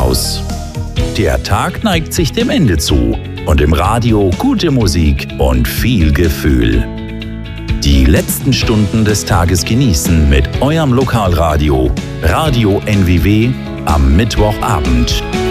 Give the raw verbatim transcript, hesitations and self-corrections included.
aus. Der Tag neigt sich dem Ende zu und im Radio gute Musik und viel Gefühl. Die letzten Stunden des Tages genießen mit eurem Lokalradio Radio N W W am Mittwochabend.